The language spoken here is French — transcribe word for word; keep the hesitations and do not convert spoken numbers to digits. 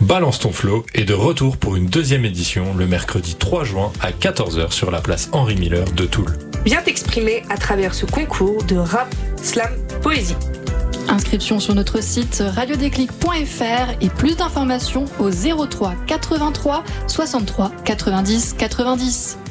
Balance ton flow est de retour pour une deuxième édition le mercredi trois juin à quatorze heures sur la place Henri Miller de Toul. Viens t'exprimer à travers ce concours de rap, slam, poésie. Inscription sur notre site radiodéclic point f r et plus d'informations au zéro trois quatre-vingt-trois soixante-trois quatre-vingt-dix quatre-vingt-dix.